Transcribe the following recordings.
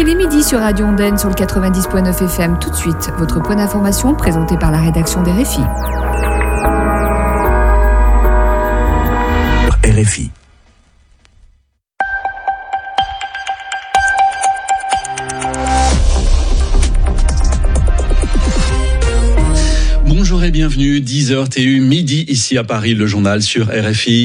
Il est midi sur Radio Ondaine sur le 90.9 FM. Tout de suite, votre point d'information présenté par la rédaction d'RFI. RFI. Bonjour et bienvenue, 10h TU, midi ici à Paris, le journal sur RFI.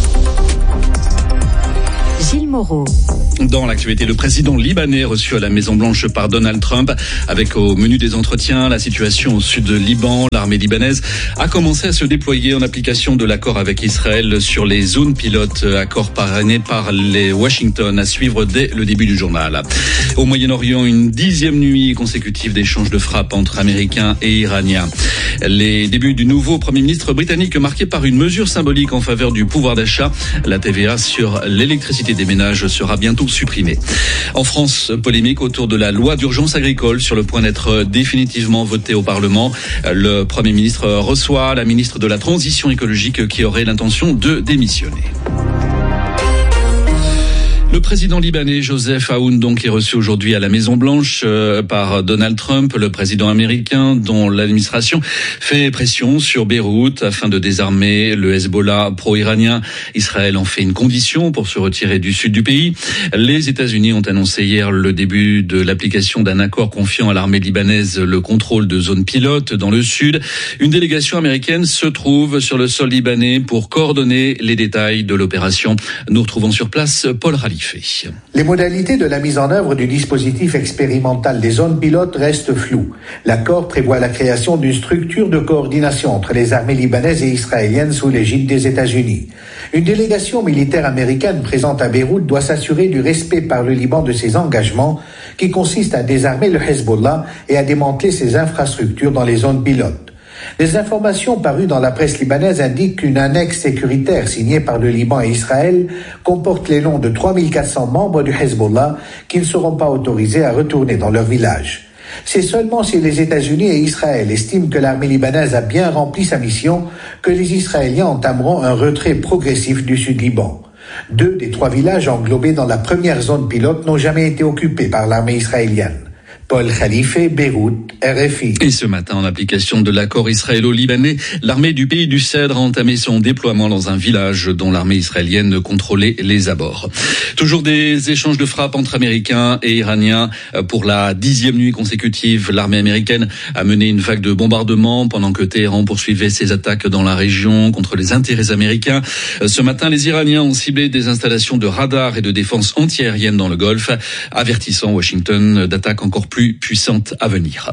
Gilles Moreau. Dans l'actualité, le président libanais reçu à la Maison-Blanche par Donald Trump, avec au menu des entretiens la situation au sud de Liban. L'armée libanaise a commencé à se déployer en application de l'accord avec Israël sur les zones pilotes, accord parrainé par les Washington, à suivre dès le début du journal. Au Moyen-Orient, une 10e nuit consécutive d'échanges de frappes entre Américains et Iraniens. Les débuts du nouveau Premier ministre britannique marqués par une mesure symbolique en faveur du pouvoir d'achat. La TVA sur l'électricité des ménages sera bientôt supprimée. En France, polémique autour de la loi d'urgence agricole sur le point d'être définitivement votée au Parlement. Le Premier ministre reçoit la ministre de la Transition écologique qui aurait l'intention de démissionner. Le président libanais Joseph Aoun donc est reçu aujourd'hui à la Maison-Blanche par Donald Trump, le président américain dont l'administration fait pression sur Beyrouth afin de désarmer le Hezbollah pro-iranien. Israël en fait une condition pour se retirer du sud du pays. Les États-Unis ont annoncé hier le début de l'application d'un accord confiant à l'armée libanaise le contrôle de zones pilotes dans le sud. Une délégation américaine se trouve sur le sol libanais pour coordonner les détails de l'opération. Nous retrouvons sur place Paul Ralif. Les modalités de la mise en œuvre du dispositif expérimental des zones pilotes restent floues. L'accord prévoit la création d'une structure de coordination entre les armées libanaises et israéliennes sous l'égide des États-Unis. Une délégation militaire américaine présente à Beyrouth doit s'assurer du respect par le Liban de ses engagements qui consistent à désarmer le Hezbollah et à démanteler ses infrastructures dans les zones pilotes. Les informations parues dans la presse libanaise indiquent qu'une annexe sécuritaire signée par le Liban et Israël comporte les noms de 3400 membres du Hezbollah qui ne seront pas autorisés à retourner dans leur village. C'est seulement si les États-Unis et Israël estiment que l'armée libanaise a bien rempli sa mission que les Israéliens entameront un retrait progressif du Sud-Liban. 2 des 3 villages englobés dans la première zone pilote n'ont jamais été occupés par l'armée israélienne. Paul Khalife, Beyrouth, RFI. Et ce matin, en application de l'accord israélo-libanais, l'armée du pays du Cèdre a entamé son déploiement dans un village dont l'armée israélienne contrôlait les abords. Toujours des échanges de frappes entre Américains et Iraniens. Pour la 10e nuit consécutive, l'armée américaine a mené une vague de bombardements pendant que Téhéran poursuivait ses attaques dans la région contre les intérêts américains. Ce matin, les Iraniens ont ciblé des installations de radars et de défense antiaérienne dans le Golfe, avertissant Washington d'attaques encore plus puissante à venir.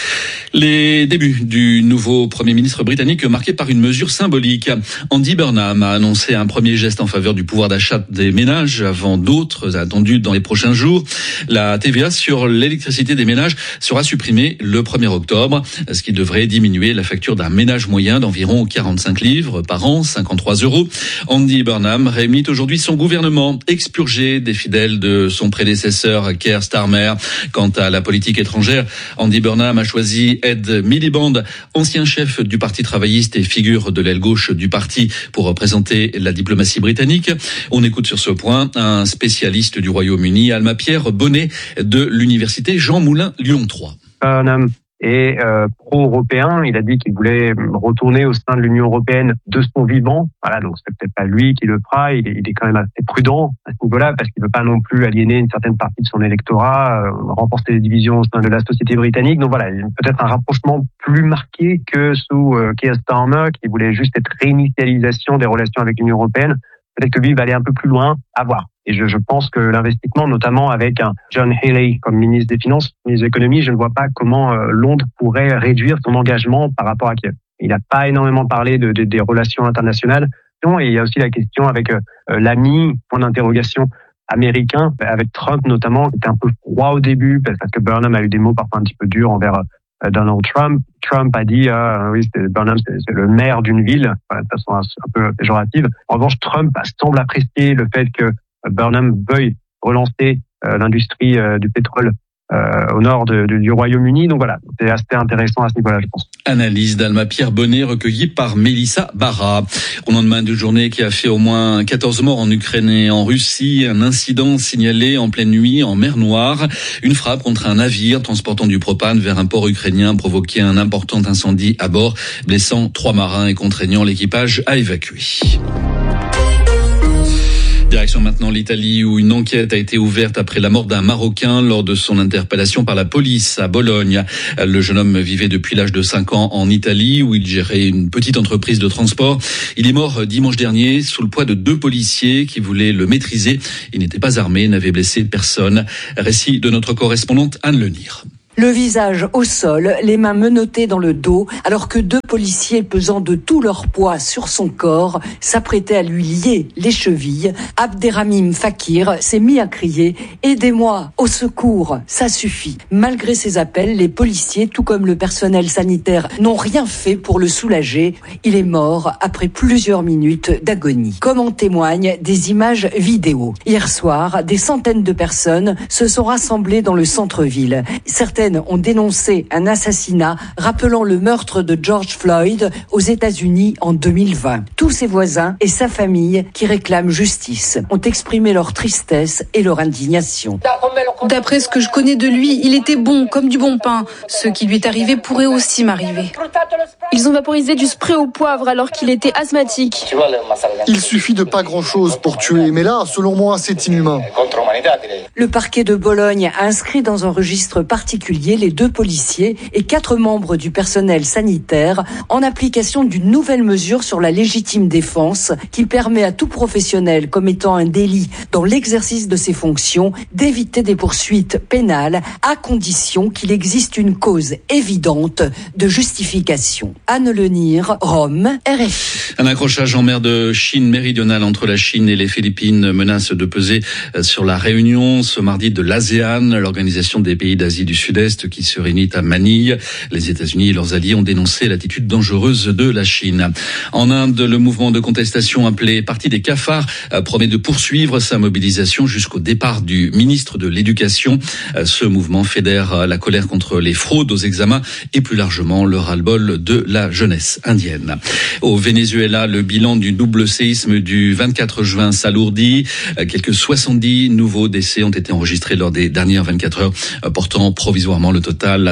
Les débuts du nouveau Premier ministre britannique marqués par une mesure symbolique. Andy Burnham a annoncé un premier geste en faveur du pouvoir d'achat des ménages avant d'autres attendus dans les prochains jours. La TVA sur l'électricité des ménages sera supprimée le 1er octobre, ce qui devrait diminuer la facture d'un ménage moyen d'environ 45 livres par an, 53 €. Andy Burnham réunit aujourd'hui son gouvernement expurgé des fidèles de son prédécesseur Keir Starmer. Quant à la politique étrangère, Andy Burnham a choisi Ed Miliband, ancien chef du Parti travailliste et figure de l'aile gauche du parti, pour représenter la diplomatie britannique. On écoute sur ce point un spécialiste du Royaume-Uni, Alma-Pierre Bonnet, de l'université Jean Moulin Lyon 3. Burnham est pro-européen. Il a dit qu'il voulait retourner au sein de l'Union européenne de son vivant. Voilà, donc c'est peut-être pas lui qui le fera. Il est quand même assez prudent à ce niveau-là parce qu'il veut pas non plus aliéner une certaine partie de son électorat, renforcer les divisions au sein de la société britannique. Donc voilà, peut-être un rapprochement plus marqué que sous Keir Starmer, qui voulait juste cette réinitialisation des relations avec l'Union européenne. Peut-être que lui va aller un peu plus loin, à voir. Et je pense que l'investissement, notamment avec un John Healey comme ministre des Finances, ministre de l'Économie, je ne vois pas comment Londres pourrait réduire son engagement par rapport à Kiev. Il n'a pas énormément parlé des relations internationales. Et il y a aussi la question avec l'ami, point d'interrogation, américain, avec Trump notamment, qui était un peu froid au début, parce que Burnham a eu des mots parfois un petit peu durs envers Donald Trump. Trump a dit oui, Burnham c'est le maire d'une ville, de façon un peu péjorative. En revanche, Trump semble apprécier le fait que Burnham veuille relancer l'industrie du pétrole au nord du Royaume-Uni. Donc voilà, c'est assez intéressant à ce niveau-là, je pense. Analyse d'Alma Pierre Bonnet recueillie par Mélissa Barra. Au lendemain d'une journée qui a fait au moins 14 morts en Ukraine et en Russie, un incident signalé en pleine nuit en mer Noire. Une frappe contre un navire transportant du propane vers un port ukrainien a provoqué un important incendie à bord, blessant 3 marins et contraignant l'équipage à évacuer. Direction maintenant l'Italie où une enquête a été ouverte après la mort d'un Marocain lors de son interpellation par la police à Bologne. Le jeune homme vivait depuis l'âge de 5 ans en Italie où il gérait une petite entreprise de transport. Il est mort dimanche dernier sous le poids de 2 policiers qui voulaient le maîtriser. Il n'était pas armé, n'avait blessé personne. Récit de notre correspondante Anne Lenir. Le visage au sol, les mains menottées dans le dos, alors que 2 policiers pesant de tout leur poids sur son corps s'apprêtaient à lui lier les chevilles. Abderrahmim Fakir s'est mis à crier « Aidez-moi, au secours, ça suffit ». Malgré ses appels, les policiers, tout comme le personnel sanitaire, n'ont rien fait pour le soulager. Il est mort après plusieurs minutes d'agonie. Comme en témoignent des images vidéo. Hier soir, des centaines de personnes se sont rassemblées dans le centre-ville. Certaines ont dénoncé un assassinat rappelant le meurtre de George Floyd aux États-Unis en 2020. Tous ses voisins et sa famille qui réclament justice ont exprimé leur tristesse et leur indignation. D'après ce que je connais de lui, il était bon comme du bon pain. Ce qui lui est arrivé pourrait aussi m'arriver. Ils ont vaporisé du spray au poivre alors qu'il était asthmatique. Il suffit de pas grand-chose pour tuer, mais là, selon moi, c'est inhumain. Le parquet de Bologne a inscrit dans un registre particulier les 2 policiers et 4 membres du personnel sanitaire en application d'une nouvelle mesure sur la légitime défense qui permet à tout professionnel commettant un délit dans l'exercice de ses fonctions d'éviter des poursuites pénales à condition qu'il existe une cause évidente de justification. Anne Lenir, Rome, RFI. Un accrochage en mer de Chine méridionale entre la Chine et les Philippines menace de peser sur la réunion ce mardi de l'ASEAN, l'organisation des pays d'Asie du Sud-Est qui se réunit à Manille. Les États-Unis et leurs alliés ont dénoncé l'attitude dangereuse de la Chine. En Inde, le mouvement de contestation appelé Parti des cafards promet de poursuivre sa mobilisation jusqu'au départ du ministre de l'Éducation. Ce mouvement fédère la colère contre les fraudes aux examens et plus largement le ras-le-bol de la jeunesse indienne. Au Venezuela, le bilan du double séisme du 24 juin s'alourdit. Quelques 70 nouveaux décès ont été enregistrés lors des dernières 24 heures, portant provisoirement le total à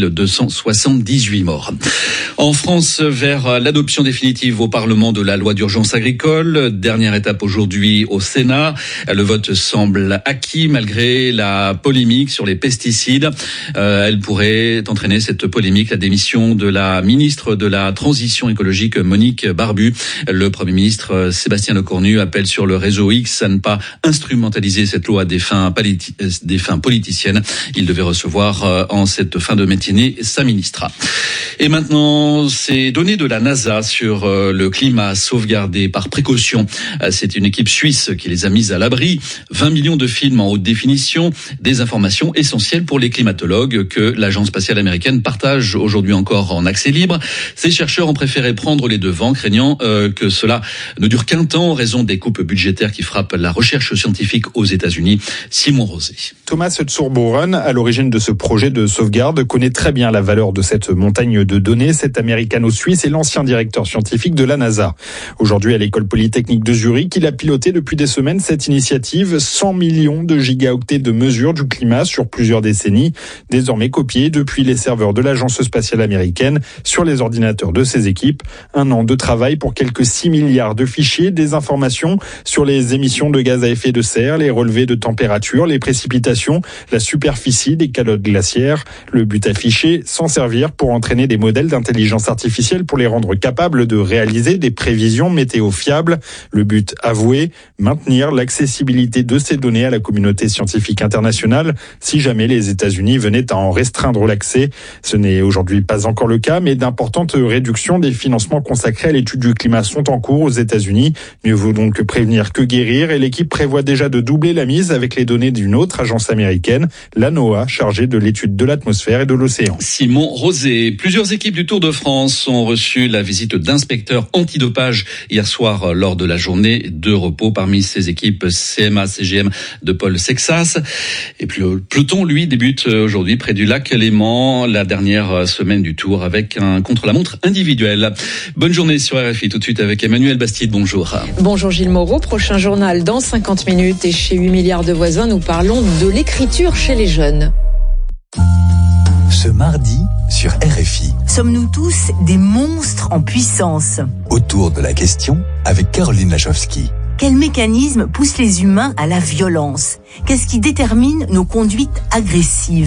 5278 morts. En France, vers l'adoption définitive au Parlement de la loi d'urgence agricole, dernière étape aujourd'hui au Sénat. Le vote semble acquis malgré la polémique sur les pesticides. Elle pourrait entraîner cette polémique la démission de la ministre de la Transition écologique Monique Barbu. Le Premier ministre Sébastien Lecornu appelle sur le réseau X à ne pas instrumentaliser cette loi à des fins politiciennes. Il devait recevoir en cette fin de matinée sa ministre. Et maintenant, ces données de la NASA sur le climat sauvegardées par précaution. C'est une équipe suisse qui les a mises à l'abri. 20 millions de films en haute définition, des informations essentielles pour les climatologues que l'Agence spatiale américaine partage aujourd'hui encore en accès libre. Ces chercheurs ont préféré prendre les devants, craignant que cela ne dure qu'un temps en raison des coupes budgétaires qui frappent la recherche scientifique aux États-Unis. Simon Rosé. Thomas Zurbuchen, à l'origine de ce projet de sauvegarde, connaît très bien la valeur de cette montagne de données. Cet américano-suisse est l'ancien directeur scientifique de la NASA. Aujourd'hui, à l'école polytechnique de Zurich, il a piloté depuis des semaines cette initiative. 100 millions de gigaoctets de mesures du climat sur plusieurs décennies, désormais copiées depuis les serveurs de l'Agence spatiale américaine sur les ordinateurs de ses équipes. 1 an de travail pour quelques 6 milliards de fichiers, des informations sur les émissions de gaz à effet de serre, les relevés de température, les précipitations, la superficie des calottes glaciaires. Le but affiché, s'en servir pour entraîner des modèles d'intelligence artificielle pour les rendre capables de réaliser des prévisions météo fiables. Le but avoué, maintenir l'accessibilité de ces données à la communauté scientifique internationale si jamais les États-Unis venaient à en restreindre l'accès. Ce n'est aujourd'hui pas encore le cas, mais d'importants d'importantes réductions des financements consacrés à l'étude du climat sont en cours aux États-Unis. Mieux vaut donc prévenir que guérir et l'équipe prévoit déjà de doubler la mise avec les données d'une autre agence américaine, la NOAA, chargée de l'étude de l'atmosphère et de l'océan. Simon Rosé. Plusieurs équipes du Tour de France ont reçu la visite d'inspecteurs antidopage hier soir lors de la journée de repos. Parmi ces équipes, CMA-CGM de Paul Sexas. Et puis le peloton, lui, débute aujourd'hui près du lac Léman, la dernière semaine du Tour avec un contre-la-montre individuel. Bonne journée sur RFI, tout de suite avec Emmanuel Bastide, bonjour. Bonjour Gilles Moreau, prochain journal dans 50 minutes et chez 8 milliards de voisins, nous parlons de l'écriture chez les jeunes. Ce mardi sur RFI. Sommes-nous tous des monstres en puissance ? Autour de la question avec Caroline Lachowski. Quel mécanisme pousse les humains à la violence ? Qu'est-ce qui détermine nos conduites agressives ?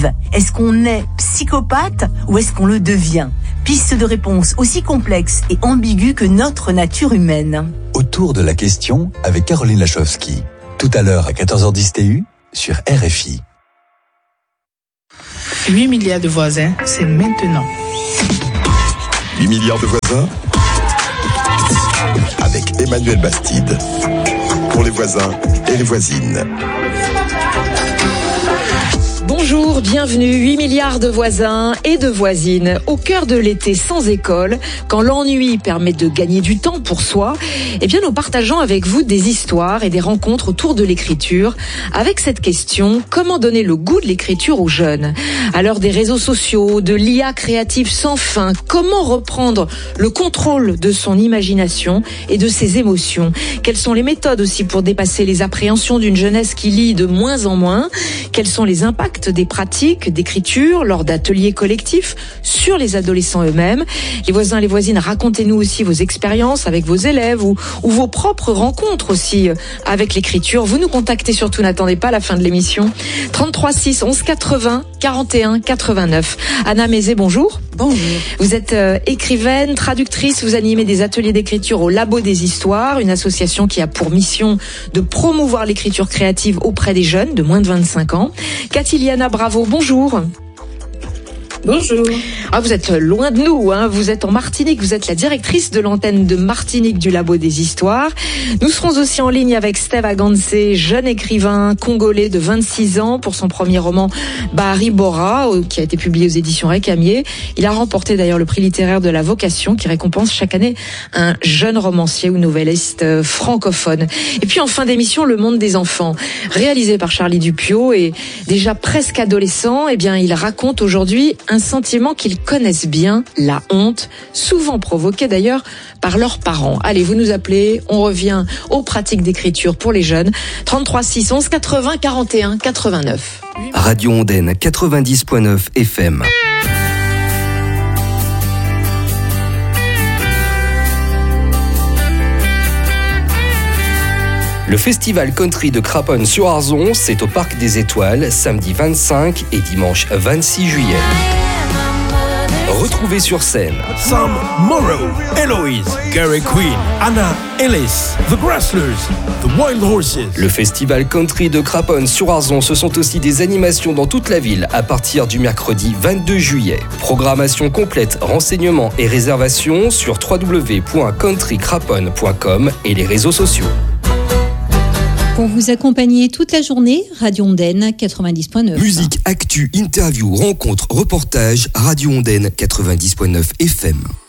Est-ce qu'on est psychopathe ou est-ce qu'on le devient ? Piste de réponse aussi complexe et ambiguë que notre nature humaine. Autour de la question avec Caroline Lachowski. Tout à l'heure à 14h10 TU sur RFI. 8 milliards de voisins, c'est maintenant. 8 milliards de voisins avec Emmanuel Bastide. Pour les voisins et les voisines. Bonjour, bienvenue, 8 milliards de voisins et de voisines. Au cœur de l'été sans école, quand l'ennui permet de gagner du temps pour soi, eh bien nous partageons avec vous des histoires et des rencontres autour de l'écriture avec cette question, comment donner le goût de l'écriture aux jeunes ? À l'heure des réseaux sociaux, de l'IA créative sans fin, comment reprendre le contrôle de son imagination et de ses émotions ? Quelles sont les méthodes aussi pour dépasser les appréhensions d'une jeunesse qui lit de moins en moins ? Quels sont les impacts des pratiques d'écriture lors d'ateliers collectifs sur les adolescents eux-mêmes. Les voisins, les voisines, racontez-nous aussi vos expériences avec vos élèves ou vos propres rencontres aussi avec l'écriture. Vous nous contactez surtout, n'attendez pas la fin de l'émission. 33 6 11 80 41 89. Anna Mézé, bonjour. Bonjour. Vous êtes écrivaine, traductrice, vous animez des ateliers d'écriture au Labo des Histoires, une association qui a pour mission de promouvoir l'écriture créative auprès des jeunes de moins de 25 ans. Cathyliana Bravo, bonjour. Bonjour. Ah, vous êtes loin de nous, hein. Vous êtes en Martinique, vous êtes la directrice de l'antenne de Martinique du Labo des Histoires. Nous serons aussi en ligne avec Steve Aganse, jeune écrivain congolais de 26 ans pour son premier roman Bahari Bora, qui a été publié aux éditions Récamier. Il a remporté d'ailleurs le prix littéraire de la Vocation qui récompense chaque année un jeune romancier ou novelliste francophone. Et puis en fin d'émission, Le Monde des enfants, réalisé par Charlie Dupiot et déjà presque adolescent, eh bien il raconte aujourd'hui un sentiment qu'ils connaissent bien, la honte, souvent provoquée d'ailleurs par leurs parents. Allez, vous nous appelez, on revient aux pratiques d'écriture pour les jeunes. 33 6 11 80 41 89. Radio Ondaine 90.9 FM. Le festival country de Craponne-sur-Arzon, c'est au Parc des Étoiles, samedi 25 et dimanche 26 juillet. Retrouvez sur scène Sam Morrow, Eloise, Gary Queen, Anna Ellis, The Grasslers, The Wild Horses. Le festival country de Craponne-sur-Arzon, ce sont aussi des animations dans toute la ville à partir du mercredi 22 juillet. Programmation complète, renseignements et réservations sur www.countrycraponne.com et les réseaux sociaux. Pour vous accompagner toute la journée, Radio Ondaine 90.9. Musique, actu, interview, rencontres, reportages, Radio Ondaine 90.9 FM.